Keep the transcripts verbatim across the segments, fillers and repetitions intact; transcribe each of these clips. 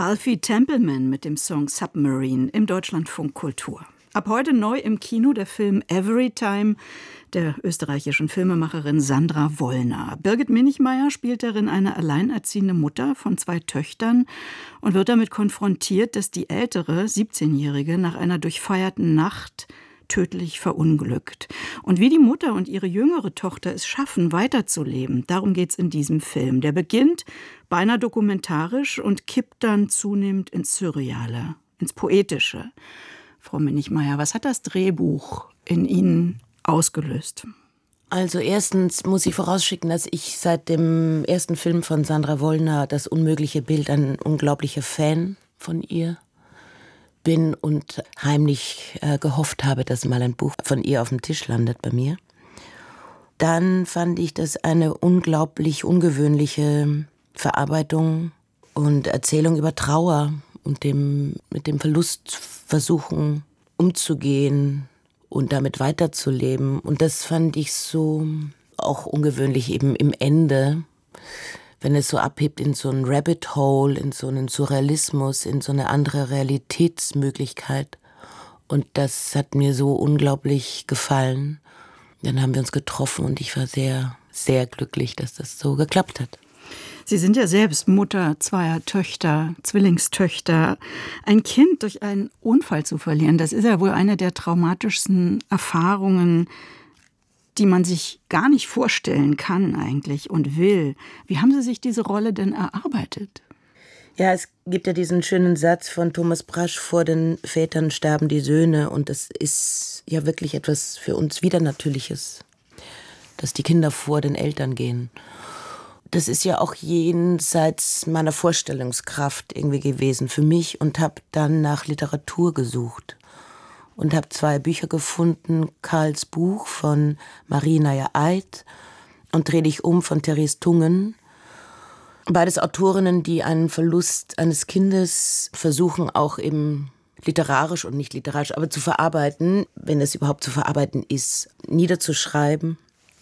Alfie Templeman mit dem Song Submarine im Deutschlandfunk Kultur. Ab heute neu im Kino der Film Everytime der österreichischen Filmemacherin Sandra Wollner. Birgit Minichmayr spielt darin eine alleinerziehende Mutter von zwei Töchtern und wird damit konfrontiert, dass die ältere, siebzehnjährige, nach einer durchfeierten Nacht tödlich verunglückt. Und wie die Mutter und ihre jüngere Tochter es schaffen, weiterzuleben, darum geht's in diesem Film. Der beginnt beinahe dokumentarisch und kippt dann zunehmend ins Surreale, ins Poetische. Frau Minichmayr, was hat das Drehbuch in Ihnen ausgelöst? Also erstens muss ich vorausschicken, dass ich seit dem ersten Film von Sandra Wollner, Das unmögliche Bild, ein unglaublicher Fan von ihr bin und heimlich äh, gehofft habe, dass mal ein Buch von ihr auf dem Tisch landet bei mir. Dann fand ich das eine unglaublich ungewöhnliche Verarbeitung und Erzählung über Trauer und dem, mit dem Verlust versuchen umzugehen und damit weiterzuleben. Und das fand ich so auch ungewöhnlich eben im Ende, wenn es so abhebt in so einen Rabbit Hole, in so einen Surrealismus, in so eine andere Realitätsmöglichkeit. Und das hat mir so unglaublich gefallen. Dann haben wir uns getroffen und ich war sehr, sehr glücklich, dass das so geklappt hat. Sie sind ja selbst Mutter zweier Töchter, Zwillingstöchter. Ein Kind durch einen Unfall zu verlieren, das ist ja wohl eine der traumatischsten Erfahrungen, die man sich gar nicht vorstellen kann eigentlich und will. Wie haben Sie sich diese Rolle denn erarbeitet? Ja, es gibt ja diesen schönen Satz von Thomas Brasch, vor den Vätern sterben die Söhne. Und das ist ja wirklich etwas für uns Widernatürliches, dass die Kinder vor den Eltern gehen. Das ist ja auch jenseits meiner Vorstellungskraft irgendwie gewesen für mich und habe dann nach Literatur gesucht. Und habe zwei Bücher gefunden, Karls Buch von Marie Naja-Eid und Dreh dich um von Therese Tungen. Beides Autorinnen, die einen Verlust eines Kindes versuchen, auch eben literarisch und nicht literarisch, aber zu verarbeiten, wenn es überhaupt zu verarbeiten ist, niederzuschreiben,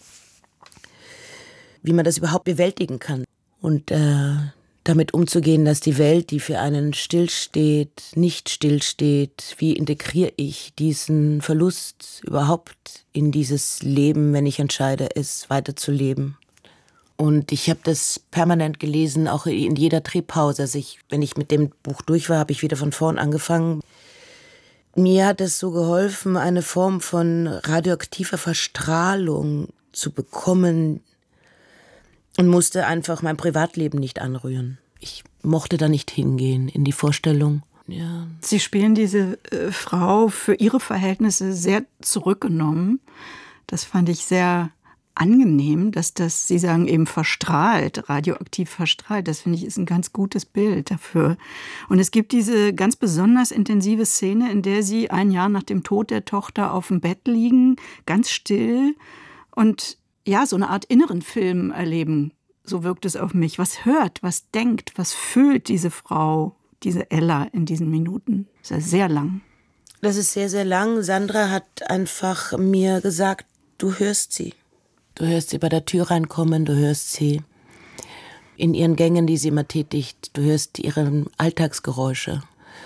wie man das überhaupt bewältigen kann. Und äh, damit umzugehen, dass die Welt, die für einen stillsteht, nicht stillsteht. Wie integriere ich diesen Verlust überhaupt in dieses Leben, wenn ich entscheide, es weiterzuleben? Und ich habe das permanent gelesen, auch in jeder Drehpause. Also ich, wenn ich mit dem Buch durch war, habe ich wieder von vorn angefangen. Mir hat es so geholfen, eine Form von radioaktiver Verstrahlung zu bekommen, und musste einfach mein Privatleben nicht anrühren. Ich mochte da nicht hingehen in die Vorstellung. Ja. Sie spielen diese äh, Frau für ihre Verhältnisse sehr zurückgenommen. Das fand ich sehr angenehm, dass das, Sie sagen eben verstrahlt, radioaktiv verstrahlt. Das finde ich ist ein ganz gutes Bild dafür. Und es gibt diese ganz besonders intensive Szene, in der Sie ein Jahr nach dem Tod der Tochter auf dem Bett liegen, ganz still und ja, so eine Art inneren Film erleben. So wirkt es auf mich. Was hört, was denkt, was fühlt diese Frau, diese Ella in diesen Minuten? Das ist ja sehr lang. Das ist sehr, sehr lang. Sandra hat einfach mir gesagt, du hörst sie. Du hörst sie bei der Tür reinkommen, du hörst sie in ihren Gängen, die sie immer tätigt. Du hörst ihre Alltagsgeräusche.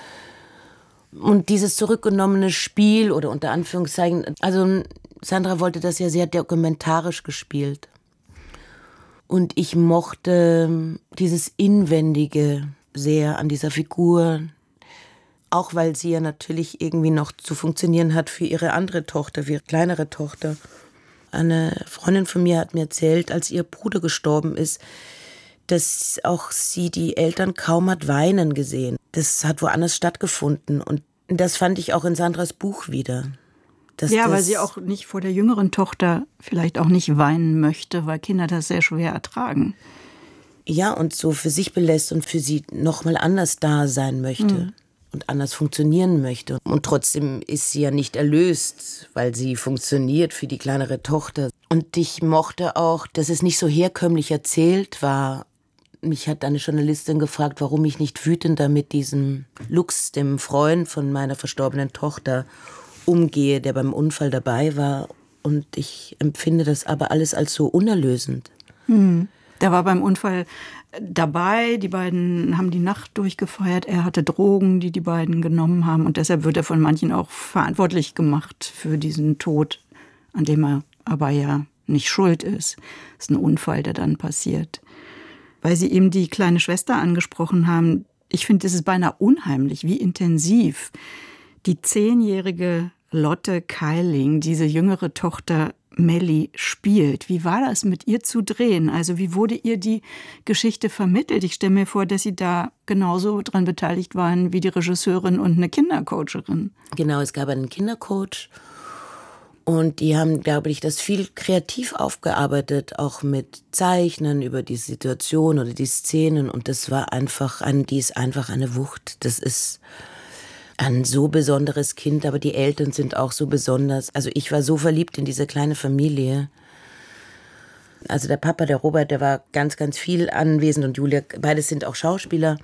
Und dieses zurückgenommene Spiel oder unter Anführungszeichen, also Sandra wollte das ja sehr dokumentarisch gespielt. Und ich mochte dieses Inwendige sehr an dieser Figur, auch weil sie ja natürlich irgendwie noch zu funktionieren hat für ihre andere Tochter, für ihre kleinere Tochter. Eine Freundin von mir hat mir erzählt, als ihr Bruder gestorben ist, dass auch sie die Eltern kaum hat weinen gesehen. Das hat woanders stattgefunden und das fand ich auch in Sandras Buch wieder. Ja, weil sie auch nicht vor der jüngeren Tochter vielleicht auch nicht weinen möchte, weil Kinder das sehr schwer ertragen. Ja, und so für sich belässt und für sie noch mal anders da sein möchte mhm. und anders funktionieren möchte. Und trotzdem ist sie ja nicht erlöst, weil sie funktioniert für die kleinere Tochter. Und ich mochte auch, dass es nicht so herkömmlich erzählt war. Mich hat eine Journalistin gefragt, warum ich nicht wütender mit diesem Lux, dem Freund von meiner verstorbenen Tochter, umgehe, der beim Unfall dabei war. Und ich empfinde das aber alles als so unerlösend. Hm. Der war beim Unfall dabei. Die beiden haben die Nacht durchgefeiert. Er hatte Drogen, die die beiden genommen haben. Und deshalb wird er von manchen auch verantwortlich gemacht für diesen Tod, an dem er aber ja nicht schuld ist. Das ist ein Unfall, der dann passiert. Weil Sie eben die kleine Schwester angesprochen haben, ich finde, es ist beinahe unheimlich, wie intensiv die zehnjährige Lotte Keiling, diese jüngere Tochter Melli, spielt. Wie war das, mit ihr zu drehen? Also wie wurde ihr die Geschichte vermittelt? Ich stelle mir vor, dass Sie da genauso dran beteiligt waren wie die Regisseurin und eine Kindercoacherin. Genau, es gab einen Kindercoach und die haben, glaube ich, das viel kreativ aufgearbeitet, auch mit Zeichnen über die Situation oder die Szenen. Und das war einfach, ein, die ist einfach eine Wucht. Das ist ein so besonderes Kind, aber die Eltern sind auch so besonders. Also ich war so verliebt in diese kleine Familie. Also der Papa, der Robert, der war ganz, ganz viel anwesend und Julia, beides sind auch Schauspieler.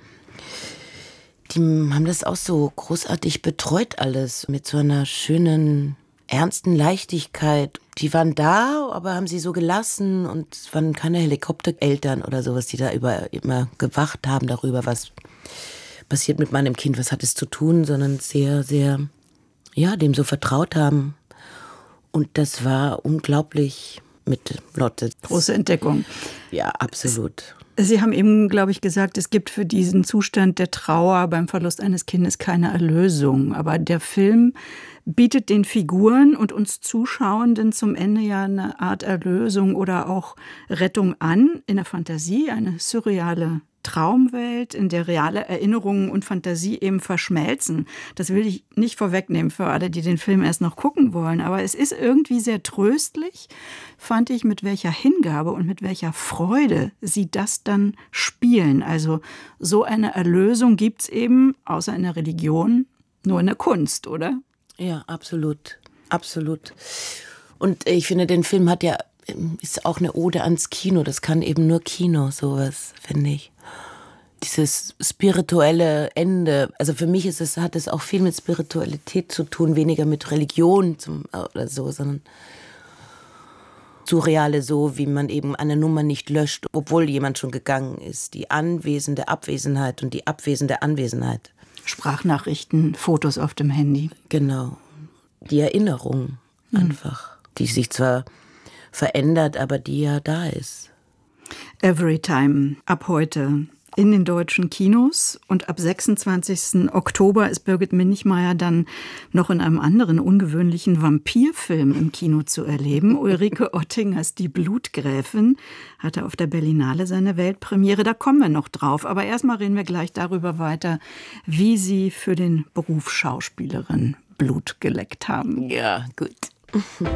Die haben das auch so großartig betreut alles, mit so einer schönen, ernsten Leichtigkeit. Die waren da, aber haben sie so gelassen und es waren keine Helikoptereltern oder sowas, die da über, immer gewacht haben darüber, was passiert mit meinem Kind, was hat es zu tun, sondern sehr, sehr, ja, dem so vertraut haben. Und das war unglaublich mit Lotte. Große Entdeckung. Ja, absolut. Sie haben eben, glaube ich, gesagt, es gibt für diesen Zustand der Trauer beim Verlust eines Kindes keine Erlösung. Aber der Film bietet den Figuren und uns Zuschauenden zum Ende ja eine Art Erlösung oder auch Rettung an, in der Fantasie, eine surreale Traumwelt, in der reale Erinnerungen und Fantasie eben verschmelzen. Das will ich nicht vorwegnehmen für alle, die den Film erst noch gucken wollen. Aber es ist irgendwie sehr tröstlich, fand ich, mit welcher Hingabe und mit welcher Freude sie das dann spielen. Also so eine Erlösung gibt's eben, außer in der Religion, nur in der Kunst, oder? Ja, absolut. Absolut. Und ich finde, den Film hat ja, ist auch eine Ode ans Kino. Das kann eben nur Kino, sowas, finde ich. Dieses spirituelle Ende, also für mich ist es, hat es auch viel mit Spiritualität zu tun, weniger mit Religion zum, oder so, sondern Surreale, so wie man eben eine Nummer nicht löscht, obwohl jemand schon gegangen ist. Die anwesende Abwesenheit und die abwesende Anwesenheit. Sprachnachrichten, Fotos auf dem Handy. Genau. Die Erinnerung mhm. einfach, die sich zwar verändert, aber die ja da ist. Every Time, ab heute in den deutschen Kinos. Und ab sechsundzwanzigsten Oktober ist Birgit Minichmayr dann noch in einem anderen ungewöhnlichen Vampirfilm im Kino zu erleben. Ulrike Ottingers Die Blutgräfin hatte auf der Berlinale seine Weltpremiere. Da kommen wir noch drauf. Aber erstmal reden wir gleich darüber weiter, wie Sie für den Beruf Schauspielerin Blut geleckt haben. Ja, gut.